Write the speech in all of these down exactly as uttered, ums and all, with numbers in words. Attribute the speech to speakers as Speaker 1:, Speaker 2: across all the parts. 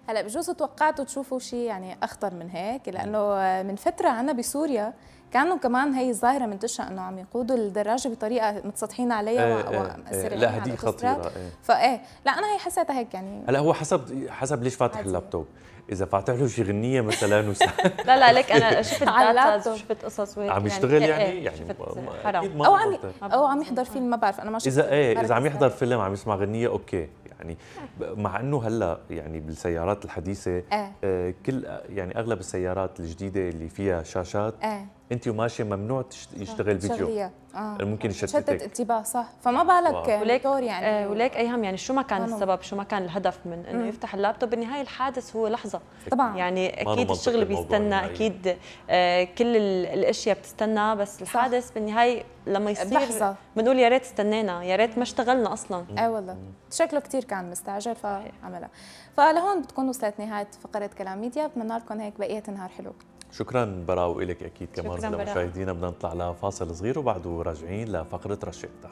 Speaker 1: هلا بجوز توقعتوا تشوفوا شيء يعني اخطر من هيك، لانه من فتره عنا بسوريا كانوا كمان هي الظاهره منتشره انه عم يقودوا الدراجه بطريقه متسطحين عليها
Speaker 2: ايه
Speaker 1: ومأثرين.
Speaker 2: ايه لا هدي خطيره.
Speaker 1: ايه فايه لا انا هي حسيتها هيك يعني.
Speaker 2: هلا هو حسب حسب ليش فاتح اللابتوب، اذا فاتح له شي غنيه مثلا وس...
Speaker 3: لا لا ليك انا شفت داتا شفت قصص وهيك
Speaker 2: عم يشتغل يعني يعني,
Speaker 3: يعني
Speaker 2: حرام
Speaker 1: او عم او عم يحضر فيلم، ما بعرف انا ما شفت.
Speaker 2: اذا ايه اذا عم يحضر فيلم عم يسمع غنيه اوكي يعني. مع انه هلا يعني بالسيارات الحديثه
Speaker 1: آه.
Speaker 2: آه كل يعني اغلب السيارات الجديده اللي فيها شاشات
Speaker 1: آه.
Speaker 2: انت وماشيه ممنوع يشتغل فيديو
Speaker 1: آه.
Speaker 2: ممكن يشتتك
Speaker 1: شتت انتباه صح، فما بالك
Speaker 3: وليك
Speaker 1: يعني
Speaker 3: آه وليك ايهم يعني شو ما كان السبب، شو ما كان الهدف من انه يفتح اللابتوب، بالنهايه الحادث هو لحظه
Speaker 1: طبعا.
Speaker 3: يعني اكيد الشغل بيستنى، اكيد آه كل الاشياء بتستنى، بس الحادث بالنهايه لما يصير بنقول يا ريت استنينا، يا ريت ما اشتغلنا اصلا.
Speaker 1: اي آه والله شكله كثير كان مستعجل فعملها. فلهون بتكون وصلت نهايه فقره كلام ميديا، بتمنى لكم هيك بقيه نهار حلو.
Speaker 2: شكرا براء، وإلك اكيد كمان لمشاهدينا. بدنا نطلع لفاصل صغير وبعده راجعين لفقره رشيقتا.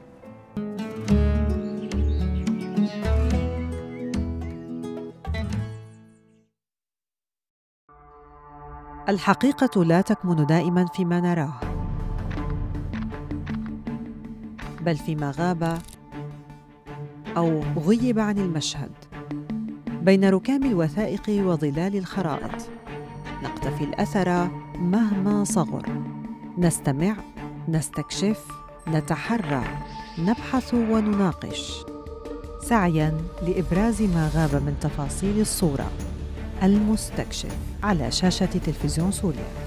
Speaker 4: الحقيقة لا تكمن دائما فيما نراه، بل فيما غاب أو غيب عن المشهد، بين ركام الوثائق وظلال الخرائط. نقتفي الأثر مهما صغر، نستمع، نستكشف، نتحرى، نبحث ونناقش، سعياً لإبراز ما غاب من تفاصيل الصورة. المستكشف على شاشة تلفزيون سوريا.